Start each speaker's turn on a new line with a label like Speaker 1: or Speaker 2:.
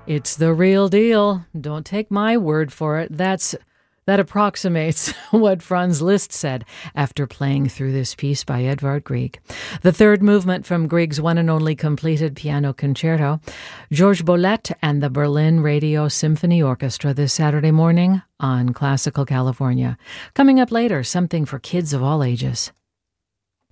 Speaker 1: It's the real deal. Don't take my word for it. That approximates what Franz Liszt said after playing through this piece by Edvard Grieg. The third movement from Grieg's one and only completed piano concerto, Georges Boulez and the Berlin Radio Symphony Orchestra this Saturday morning on Classical California. Coming up later, something for kids of all ages.